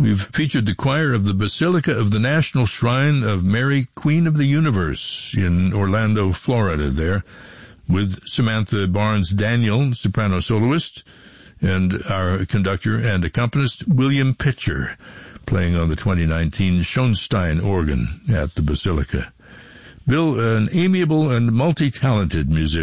We've featured the choir of the Basilica of the National Shrine of Mary, Queen of the Universe in Orlando, Florida there, with Samantha Barnes-Daniel, soprano soloist, and our conductor and accompanist, William Pitcher, playing on the 2019 Schoenstein organ at the Basilica. Bill, an amiable and multi-talented musician.